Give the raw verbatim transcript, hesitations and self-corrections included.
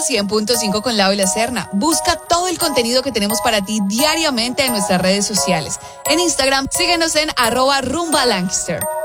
cien punto cinco con Lau y la Serna. Busca todo el contenido que tenemos para ti diariamente en nuestras redes sociales. En Instagram, síguenos en arroba rumba Lancaster.